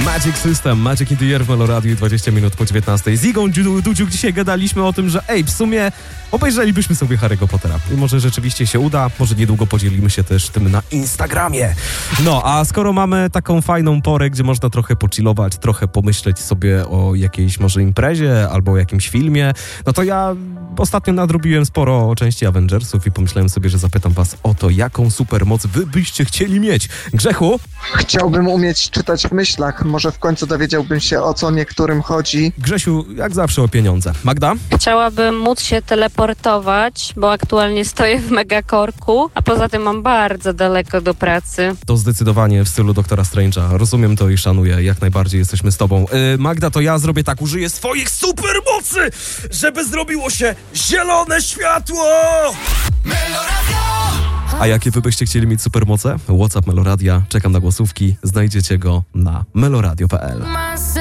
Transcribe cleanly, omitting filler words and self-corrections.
Magic System, Magic in the Air w Meloradiu, 20 minut po 19. Z Igą Dudziuk dzisiaj gadaliśmy o tym, że w sumie obejrzelibyśmy sobie Harry'ego Pottera. I może rzeczywiście się uda, może niedługo podzielimy się też tym na Instagramie. No, a skoro mamy taką fajną porę, gdzie można trochę pochillować, trochę pomyśleć sobie o jakiejś może imprezie albo o jakimś filmie, no to ja ostatnio nadrobiłem sporo części Avengersów i pomyślałem sobie, że zapytam was o to, jaką supermoc wy byście chcieli mieć. Grzechu? Chciałbym umieć czytać w myślach. Może w końcu dowiedziałbym się, o co niektórym chodzi. Grzesiu, jak zawsze o pieniądze. Magda? Chciałabym móc się teleportować, bo aktualnie stoję w megakorku, a poza tym mam bardzo daleko do pracy. To zdecydowanie w stylu Doktora Strange'a. Rozumiem to i szanuję. Jak najbardziej jesteśmy z tobą. Magda, to ja zrobię tak, użyję swoich supermocy, żeby zrobiło się zielone światło! A jakie wy byście chcieli mieć supermoce? WhatsApp Meloradia. Czekam na głosówki. Znajdziecie go na meloradio.pl.